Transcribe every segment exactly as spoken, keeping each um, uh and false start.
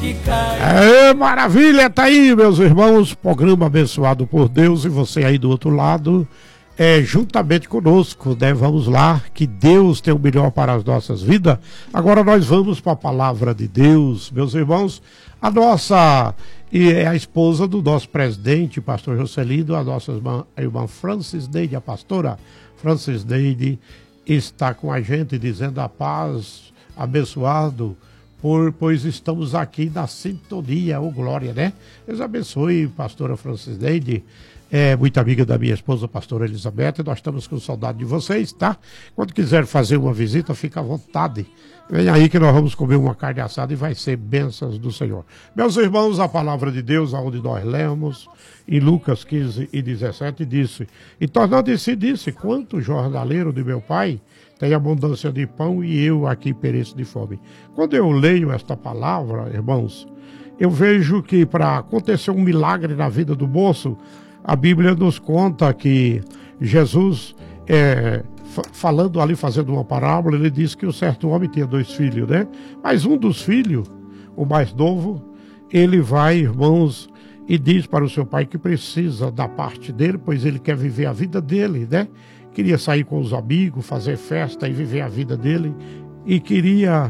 que cai. É maravilha, tá aí, meus irmãos, programa abençoado por Deus, e você aí do outro lado, é, juntamente conosco, né? Vamos lá, que Deus tem o melhor para as nossas vidas. Agora nós vamos para a palavra de Deus, meus irmãos. A nossa, e é a esposa do nosso presidente, pastor Jocelino, a nossa irmã, a irmã Francis Neide, a pastora Francis Neide, está com a gente dizendo a paz, abençoado, por, pois estamos aqui na sintonia, ô glória, né? Deus abençoe, pastora Francis Neide, é muito amiga da minha esposa, pastora Elizabeth. Nós estamos com saudade de vocês, tá? Quando quiser fazer uma visita, fica à vontade. Vem aí que nós vamos comer uma carne assada e vai ser bênçãos do Senhor. Meus irmãos, a palavra de Deus, aonde nós lemos, em Lucas quinze e dezessete, disse: E tornando-se disse, quanto jornaleiro de meu pai tem abundância de pão e eu aqui pereço de fome. Quando eu leio esta palavra, irmãos, eu vejo que para acontecer um milagre na vida do moço, a Bíblia nos conta que Jesus, é, falando ali, fazendo uma parábola, ele disse que um certo homem tinha dois filhos, né? Mas um dos filhos, o mais novo, ele vai, irmãos, e diz para o seu pai que precisa da parte dele, pois ele quer viver a vida dele, né? Queria sair com os amigos, fazer festa e viver a vida dele, e queria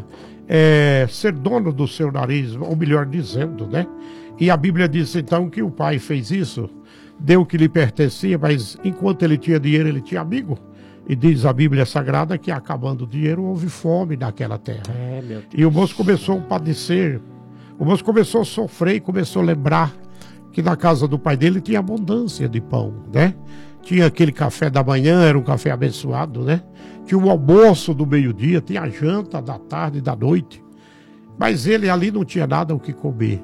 é, ser dono do seu nariz, ou melhor dizendo, né? E a Bíblia diz então que o pai fez isso, deu o que lhe pertencia, mas enquanto ele tinha dinheiro, ele tinha amigo. E diz a Bíblia Sagrada que, acabando o dinheiro, houve fome naquela terra. É, meu Deus. E o moço começou a padecer, o moço começou a sofrer e começou a lembrar que na casa do pai dele tinha abundância de pão, né? Tinha aquele café da manhã, era um café abençoado, né? Tinha o almoço do meio-dia, tinha a janta da tarde e da noite. Mas ele ali não tinha nada o que comer.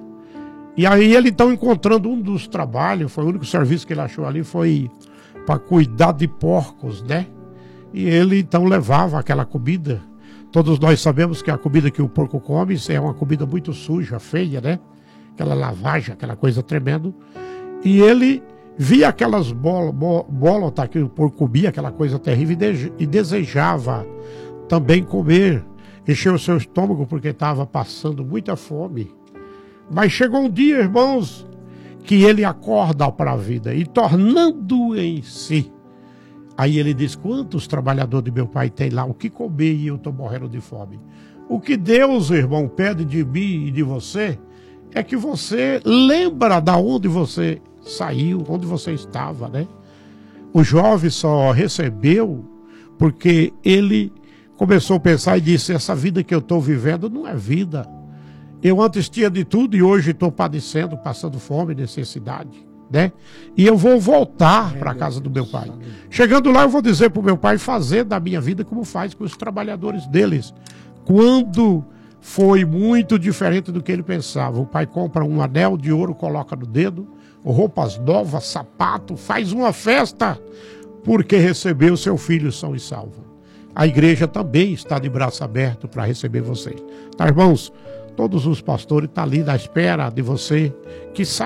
E aí ele então, encontrando um dos trabalhos, foi o único serviço que ele achou ali, foi para cuidar de porcos, né? E ele então levava aquela comida. Todos nós sabemos que a comida que o porco come é uma comida muito suja, feia, né? Aquela lavagem, aquela coisa tremenda. E ele via aquelas bolas, bolas tá, que o porco comia, aquela coisa terrível, e desejava também comer, encher o seu estômago, porque estava passando muita fome. Mas chegou um dia, irmãos, que ele acorda para a vida e, tornando em si, aí ele diz: quantos trabalhadores de meu pai tem lá o que comer e eu estou morrendo de fome? O que Deus, irmão, pede de mim e de você é que você lembra da onde você saiu, onde você estava, né? O jovem só recebeu porque ele começou a pensar e disse: essa vida que eu estou vivendo não é vida. Eu antes tinha de tudo e hoje estou padecendo, passando fome e necessidade, né? E eu vou voltar para a casa do meu pai. Chegando lá, eu vou dizer para o meu pai fazer da minha vida como faz com os trabalhadores deles. Quando foi muito diferente do que ele pensava. O pai compra um anel de ouro, coloca no dedo, roupas novas, sapato, faz uma festa, porque recebeu seu filho são e salvo. A igreja também está de braço aberto para receber vocês. Tá, irmãos? Todos os pastores estão ali na espera de você que